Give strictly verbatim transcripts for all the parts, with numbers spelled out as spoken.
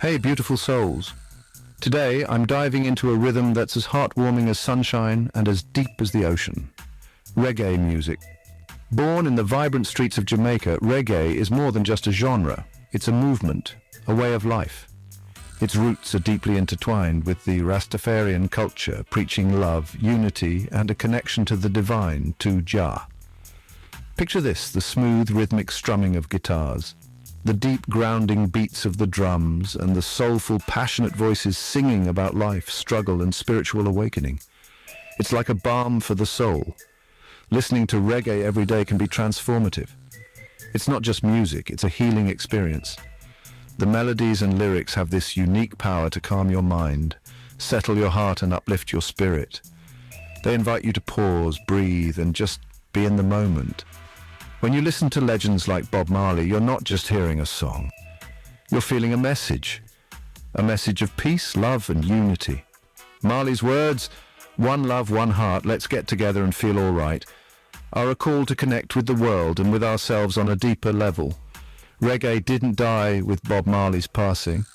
Hey, beautiful souls. Today, I'm diving into a rhythm that's as heartwarming as sunshine and as deep as the ocean. Reggae music. Born in the vibrant streets of Jamaica, reggae is more than just a genre. It's a movement, a way of life. Its roots are deeply intertwined with the Rastafarian culture, preaching love, unity, and a connection to the divine, to Jah. Picture this, the smooth rhythmic strumming of guitars, the deep grounding beats of the drums, and the soulful, passionate voices singing about life, struggle, and spiritual awakening. It's like a balm for the soul. Listening to reggae every day can be transformative. It's not just music, it's a healing experience. The melodies and lyrics have this unique power to calm your mind, settle your heart, and uplift your spirit. They invite you to pause, breathe, and just be in the moment. When you listen to legends like Bob Marley, you're not just hearing a song. You're feeling a message. A message of peace, love, and unity. Marley's words, "One love, one heart, let's get together and feel all right," are a call to connect with the world and with ourselves on a deeper level. Reggae didn't die with Bob Marley's passing.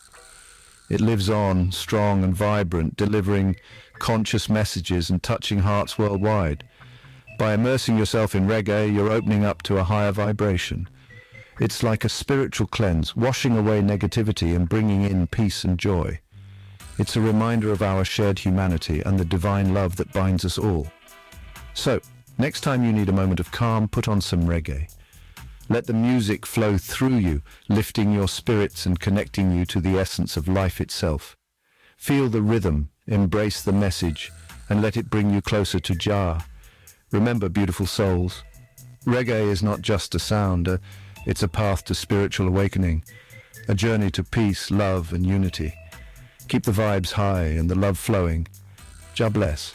It lives on, strong and vibrant, delivering conscious messages and touching hearts worldwide. By immersing yourself in reggae, you're opening up to a higher vibration. It's like a spiritual cleanse, washing away negativity and bringing in peace and joy. It's a reminder of our shared humanity and the divine love that binds us all. So, next time you need a moment of calm, put on some reggae. Let the music flow through you, lifting your spirits and connecting you to the essence of life itself. Feel the rhythm, embrace the message, and let it bring you closer to Jah. Remember, beautiful souls, reggae is not just a sound, uh, it's a path to spiritual awakening, a journey to peace, love, and unity. Keep the vibes high and the love flowing. Jah bless.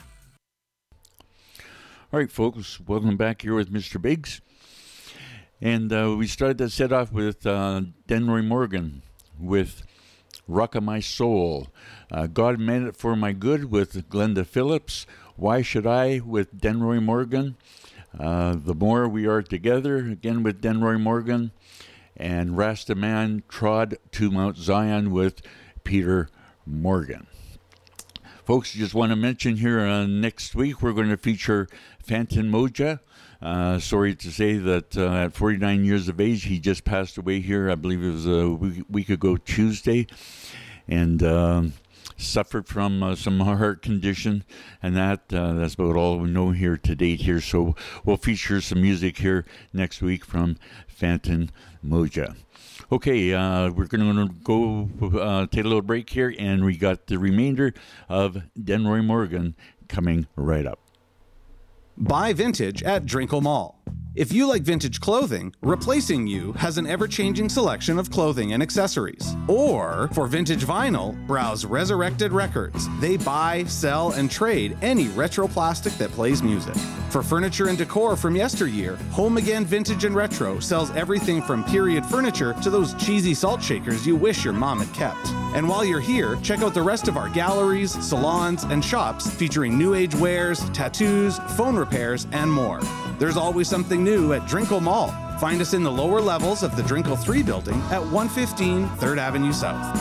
All right, folks, welcome back here with Mister Biggs. And uh, we started to set off with uh, Denroy Morgan with Rock of My Soul. Uh, God Meant It For My Good with Glenda Phillips. Why Should I with Denroy Morgan. Uh, the More We Are Together, again with Denroy Morgan. And Rasta Man Trod to Mount Zion with Peter Morgan. Folks, just want to mention here uh, next week we're going to feature Fantan Mojah. Uh, sorry to say that uh, at forty-nine years of age, he just passed away here. I believe it was a week, week ago Tuesday, and uh, suffered from uh, some heart condition, and that uh, that's about all we know here to date here. So we'll feature some music here next week from Fantan Mojah. Okay, uh, we're going to go uh, take a little break here, and we got the remainder of Denroy Morgan coming right up. Buy vintage at Drinkle Mall. If you like vintage clothing, Replacing You has an ever-changing selection of clothing and accessories. Or, for vintage vinyl, browse Resurrected Records. They buy, sell, and trade any retro plastic that plays music. For furniture and decor from yesteryear, Home Again Vintage and Retro sells everything from period furniture to those cheesy salt shakers you wish your mom had kept. And while you're here, check out the rest of our galleries, salons, and shops featuring new age wares, tattoos, phone repairs, and more. There's always something new at Drinkle Mall. Find us in the lower levels of the Drinkle three building at one fifteen third Avenue South.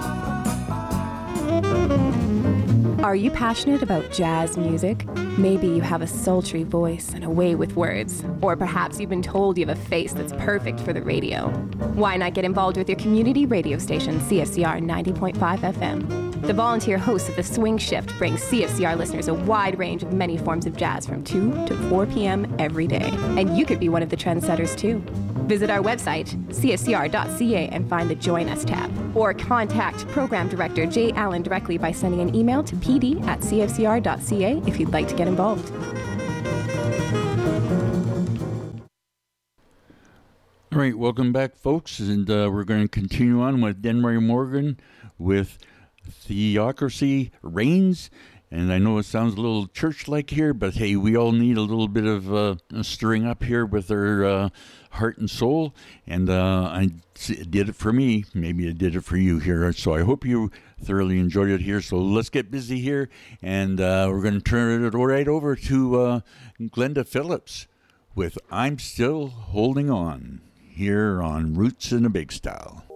Are you passionate about jazz music? Maybe you have a sultry voice and a way with words. Or perhaps you've been told you have a face that's perfect for the radio. Why not get involved with your community radio station, C F C R ninety point five F M? The volunteer hosts of the Swing Shift brings C F C R listeners a wide range of many forms of jazz from two to four p.m. every day. And you could be one of the trendsetters too. Visit our website, c f c r dot c a, and find the Join Us tab. Or contact Program Director Jay Allen directly by sending an email to p d at c f c r dot c a if you'd like to get involved. All right, welcome back, folks, and uh, we're going to continue on with Denroy Morgan with Theocracy Reigns. And I know it sounds a little church-like here, but hey, we all need a little bit of uh, stirring up here with our uh, heart and soul. And uh, I it did it for me. Maybe it did it for you here. So I hope you thoroughly enjoyed it here. So let's get busy here. And uh, we're going to turn it right over to uh, Glenda Phillips with I'm Still Holding On here on Roots in a Big Style.